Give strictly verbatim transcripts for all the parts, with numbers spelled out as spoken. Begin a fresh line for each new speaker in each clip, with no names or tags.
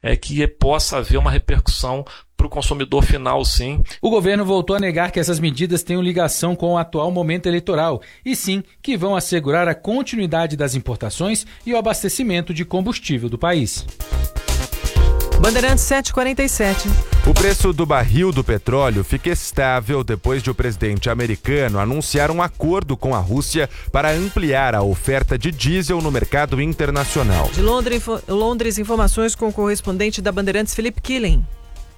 é, que possa haver uma repercussão para o consumidor final, sim.
O governo voltou a negar que essas medidas tenham ligação com o atual momento eleitoral, e sim que vão assegurar a continuidade das importações e o abastecimento de combustível do país.
Bandeirantes sete e quarenta e sete.
O preço do barril do petróleo fica estável depois de o presidente americano anunciar um acordo com a Rússia para ampliar a oferta de diesel no mercado internacional.
De Londres, Londres informações com o correspondente da Bandeirantes, Felipe Killen.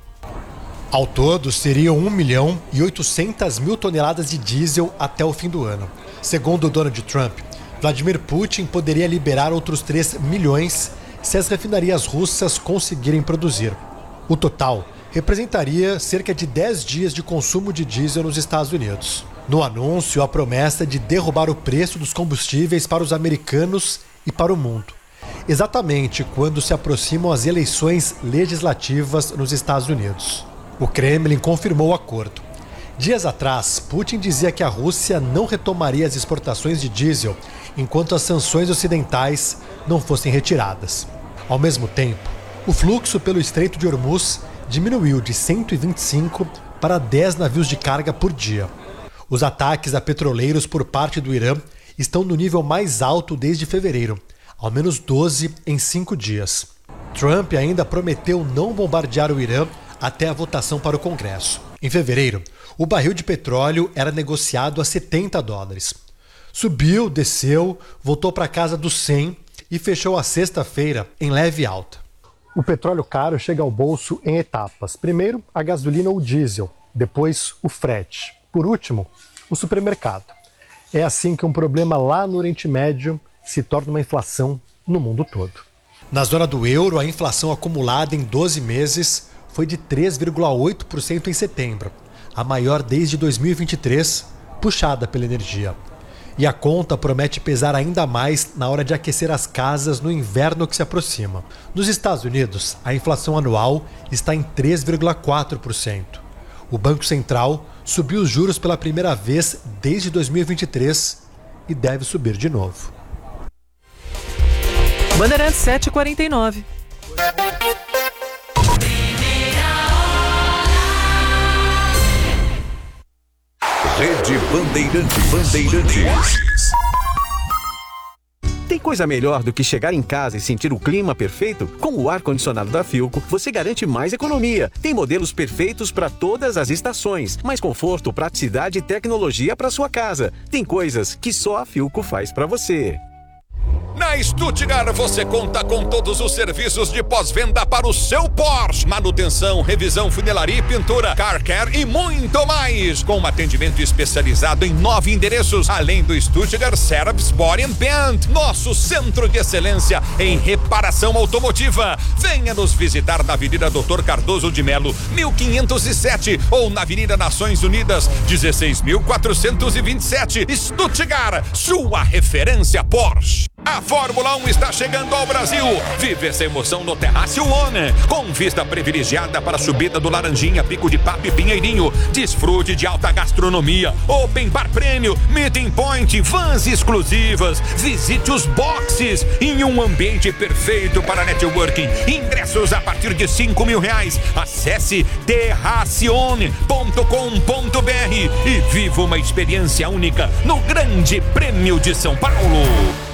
Ao todo, seriam um milhão e oitocentas mil toneladas de diesel até o fim do ano. Segundo Donald Trump, Vladimir Putin poderia liberar outros três milhões se as refinarias russas conseguirem produzir. O total representaria cerca de dez dias de consumo de diesel nos Estados Unidos. No anúncio, a promessa de derrubar o preço dos combustíveis para os americanos e para o mundo, exatamente quando se aproximam as eleições legislativas nos Estados Unidos. O Kremlin confirmou o acordo. Dias atrás, Putin dizia que a Rússia não retomaria as exportações de diesel enquanto as sanções ocidentais não fossem retiradas. Ao mesmo tempo, o fluxo pelo Estreito de Hormuz diminuiu de cento e vinte e cinco para dez navios de carga por dia. Os ataques a petroleiros por parte do Irã estão no nível mais alto desde fevereiro, ao menos doze em cinco dias. Trump ainda prometeu não bombardear o Irã até a votação para o Congresso. Em fevereiro, o barril de petróleo era negociado a setenta dólares. Subiu, desceu, voltou para casa dos cem e fechou a sexta-feira em leve alta. O petróleo caro chega ao bolso em etapas. Primeiro, a gasolina ou diesel, depois o frete. Por último, o supermercado. É assim que um problema lá no Oriente Médio se torna uma inflação no mundo todo. Na zona do euro, a inflação acumulada em doze meses foi de três vírgula oito por cento em setembro, a maior desde dois mil e vinte e três, puxada pela energia. E a conta promete pesar ainda mais na hora de aquecer as casas no inverno que se aproxima. Nos Estados Unidos, a inflação anual está em três vírgula quatro por cento. O Banco Central subiu os juros pela primeira vez desde dois mil e vinte e três e deve subir de novo.
Bandeirantes sete e quarenta e nove.
Rede Bandeirante Bandeirantes.
Tem coisa melhor do que chegar em casa e sentir o clima perfeito? Com o ar-condicionado da Philco, você garante mais economia. Tem modelos perfeitos para todas as estações, mais conforto, praticidade e tecnologia para sua casa. Tem coisas que só a Philco faz para você.
Na Stuttgart você conta com todos os serviços de pós-venda para o seu Porsche. Manutenção, revisão, funilaria e pintura, car care e muito mais. Com um atendimento especializado em nove endereços, além do Stuttgart Service Body and Paint, nosso centro de excelência em reparação automotiva. Venha nos visitar na Avenida Doutor Cardoso de Melo, mil quinhentos e sete, ou na Avenida Nações Unidas, dezesseis mil quatrocentos e vinte e sete. Stuttgart, sua referência Porsche. A Fórmula um está chegando ao Brasil. Vive essa emoção no Terraço One, com vista privilegiada para a subida do Laranjinha, Pico de Papo e Pinheirinho. Desfrute de alta gastronomia, open bar prêmio, meeting point, vans exclusivas. Visite os boxes em um ambiente perfeito para networking. Ingressos a partir de cinco mil reais. Acesse terracione ponto com ponto br e viva uma experiência única no Grande Prêmio de São Paulo.